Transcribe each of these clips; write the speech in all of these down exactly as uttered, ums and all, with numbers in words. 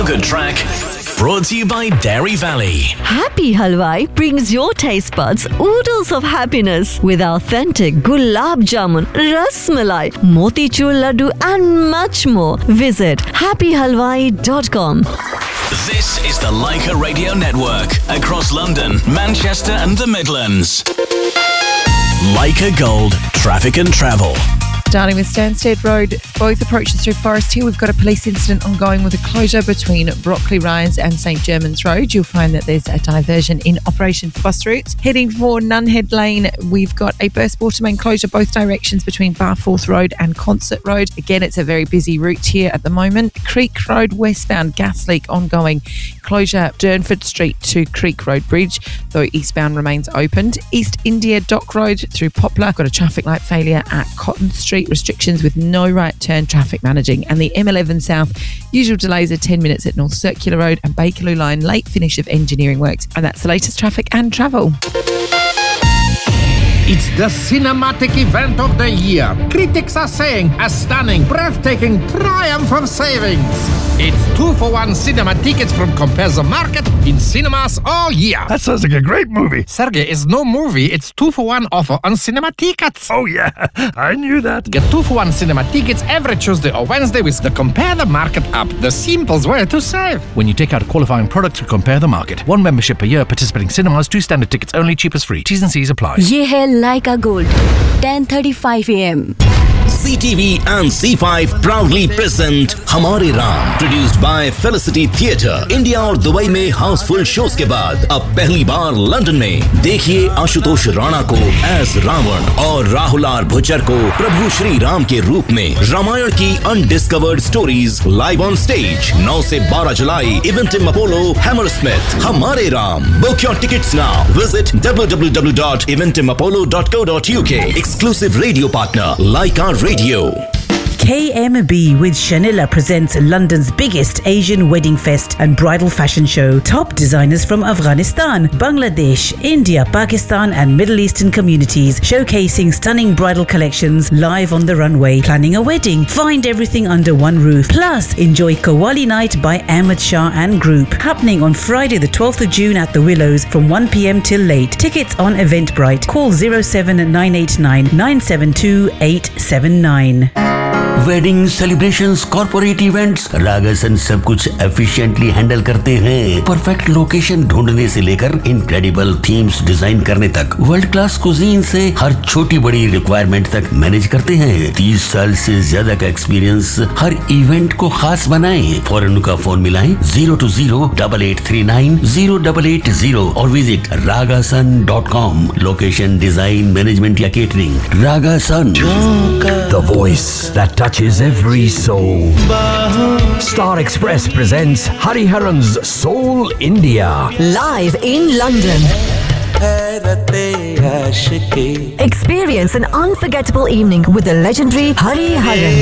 Good Track, brought to you by Dairy Valley. Happy Halwai brings your taste buds oodles of happiness with authentic gulab jamun, ras malai, motichur laddu and much more. Visit happy halwai dot com. This is the Leica Radio Network across London, Manchester and the Midlands. Leica Gold, traffic and travel. Starting with Stansted Road, both approaches through Forest Hill. We've got a police incident ongoing with a closure between Brockley Rise and St Germans Road. You'll find that there's a diversion in operation for bus routes. Heading for Nunhead Lane, we've got a burst water main closure both directions between Barforth Road and Concert Road. Again, it's a very busy route here at the moment. Creek Road westbound, gas leak ongoing. Closure Durnford Street to Creek Road Bridge, though eastbound remains opened. East India Dock Road through Poplar. Got a traffic light failure at Cotton Street. Restrictions with no right turn traffic managing. And the M eleven South, usual delays are ten minutes at North Circular Road and Bakerloo Line, late finish of engineering works. And that's the latest traffic and travel. It's the cinematic event of the year. Critics are saying a stunning, breathtaking triumph of savings. It's two for one cinema tickets from Compare the Market in cinemas all year. That sounds like a great movie. Sergey, it's no movie. It's two for one offer on cinema tickets. Oh yeah, I knew that. Get two for one cinema tickets every Tuesday or Wednesday with the Compare the Market app. The simplest way to save. When you take out a qualifying product to Compare the Market. One membership per year, participating cinemas, two standard tickets only, cheapest free. T's and C's apply. ये है Leica Gold, ten thirty-five a m C T V and C five proudly present हमारे Ram, produced by Felicity Theatre. India और Dubai में Housefull shows के बाद अब पहली बार London में देखिए आशुतोष राणा को एज रावण और राहुल आर भुच्चर को प्रभु श्री राम के रूप में रामायण की undiscovered stories live on stage नौ से बारह जुलाई इवेंटिम अपोलो हैमरस्मिथ. हमारे Ram. Book your tickets now. Visit w w w dot eventim apollo dot co dot u k. Exclusive radio partner Leica Radio. K M B with Shanila presents London's biggest Asian wedding fest and bridal fashion show. Top designers from Afghanistan, Bangladesh, India, Pakistan and Middle Eastern communities showcasing stunning bridal collections live on the runway. Planning a wedding? Find everything under one roof. Plus, enjoy Qawwali Night by Ahmed Shah and Group. Happening on Friday the twelfth of June at the Willows from one p m till late. Tickets on Eventbrite. Call zero seven nine eight nine nine seven two eight seven nine. Wedding celebrations, corporate events, रागासन सब कुछ efficiently handle करते हैं. Perfect location ढूंढने से लेकर incredible themes design करने तक, world class cuisine से हर छोटी बड़ी रिक्वायरमेंट तक मैनेज करते हैं. तीस साल से ज्यादा का एक्सपीरियंस हर इवेंट को खास बनाए. फौरन उनका फोन मिलाएं zero to zero double eight three nine zero double eight zero और visit रागासन dot com. Location, design, management या catering. रागासन, the voice that touches every soul. Star Express presents Hariharan's Soul India. Live in London. Experience an unforgettable evening with the legendary Hariharan.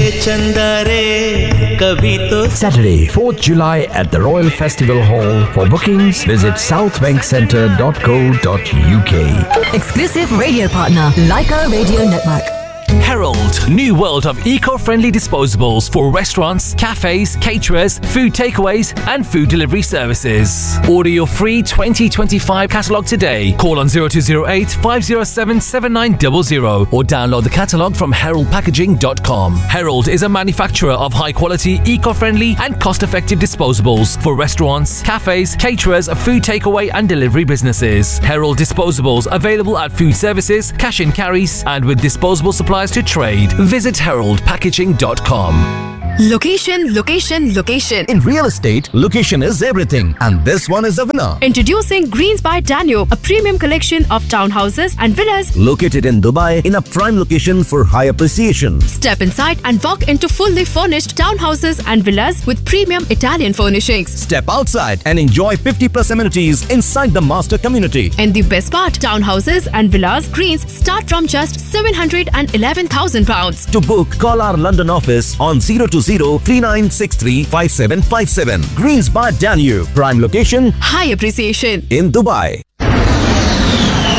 Saturday, fourth July at the Royal Festival Hall. For bookings, visit south bank centre dot co dot u k. Exclusive radio partner Leica Radio Network. Herald, new world of eco-friendly disposables for restaurants, cafes, caterers, food takeaways and food delivery services. Order your free twenty twenty-five catalogue today. Call on zero two zero eight five zero seven seven nine zero zero or download the catalogue from herald packaging dot com. Herald is a manufacturer of high-quality, eco-friendly and cost-effective disposables for restaurants, cafes, caterers, food takeaway and delivery businesses. Herald disposables available at food services, cash and carries and with disposable supplies to trade. Visit herald packaging dot com. Location, location, location. In real estate, location is everything, and this one is a winner. Introducing Greens by Danube, a premium collection of townhouses and villas located in Dubai in a prime location for high appreciation. Step inside and walk into fully furnished townhouses and villas with premium Italian furnishings. Step outside and enjoy fifty plus amenities inside the master community. And the best part, townhouses and villas Greens start from just seven hundred eleven thousand pounds. To book, call our London office on zero two zero three nine six three five seven five seven. Greens by Danube, prime location, high appreciation in Dubai.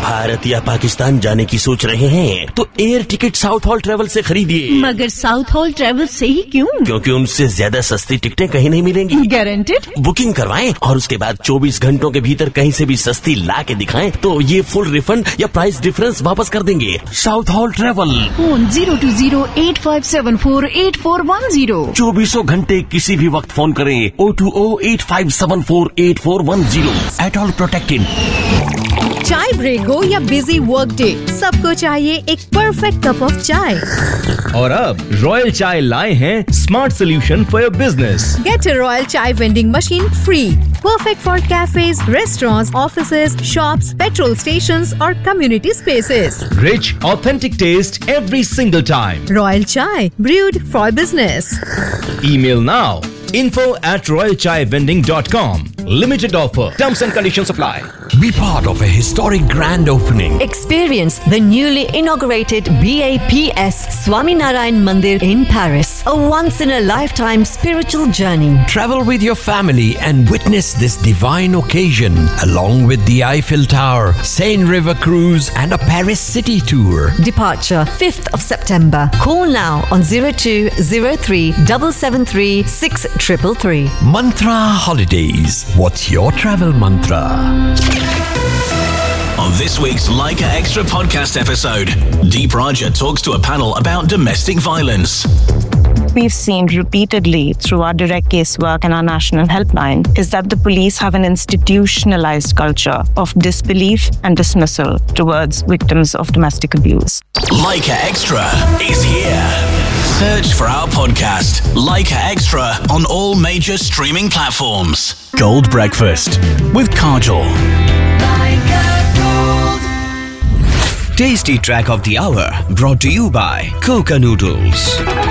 Bharat या पाकिस्तान जाने की सोच रहे हैं तो air ticket south hall travel से खरीदिए। मगर साउथ हॉल ट्रेवल से ही क्यों? क्योंकि उनसे ज्यादा सस्ती टिकटें कहीं नहीं मिलेंगी। गारंटेड? बुकिंग करवाएं और उसके बाद चौबीस घंटों के भीतर कहीं से भी सस्ती ला के दिखाएं तो ये फुल रिफंड या प्राइस डिफरेंस वापस कर देंगे। South hall travel, phone zero to zero eight five seven four eight four one zero. चौबीसों घंटे किसी भी वक्त फोन करें O two O eight five seven four eight four one zero. At all protected. चाय ब्रेक हो या busy work day, सबको चाहिए एक परफेक्ट कप ऑफ चाय। और अब रॉयल चाय लाए हैं smart solution for your business. Get a Royal Chai vending machine free. Perfect for cafes, restaurants, offices, shops, petrol stations or community spaces. Rich, authentic taste every single time. Royal Chai, brewed for business. Email now. info at royal chai vending dot com. Limited offer. Terms and conditions apply. Be part of a historic grand opening. Experience the newly inaugurated B A P S Swaminarayan Mandir in Paris. A once-in-a-lifetime spiritual journey. Travel with your family and witness this divine occasion along with the Eiffel Tower, Seine River Cruise and a Paris city tour. Departure fifth of September. Call now on zero two zero three seven seven three six triple three. Mantra Holidays. What's your travel mantra? On this week's Leica Extra podcast episode, Deep Raja talks to a panel about domestic violence. We've seen repeatedly through our direct casework and our national helpline is that the police have an institutionalized culture of disbelief and dismissal towards victims of domestic abuse. Leica Extra is here. Search for our podcast, Leica Extra, on all major streaming platforms. Gold Breakfast with Kajol. Tasty track of the hour brought to you by Coca Noodles.